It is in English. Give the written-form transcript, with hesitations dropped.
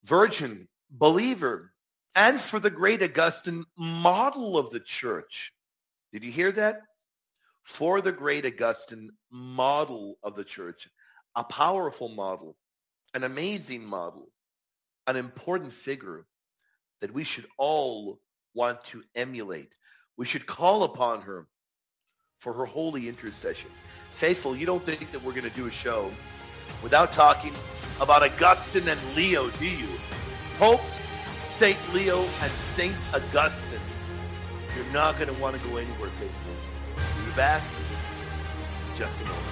virgin, believer, and for the great Augustine, model of the church. Did you hear that? For the great Augustine, model of the church. A powerful model, an amazing model, an important figure that we should all want to emulate. We should call upon her for her holy intercession. Faithful, you don't think that we're going to do a show without talking about Augustine and Leo, do you? Pope, St. Leo, and St. Augustine. You're not going to want to go anywhere, faithful. We'll be back in just a moment.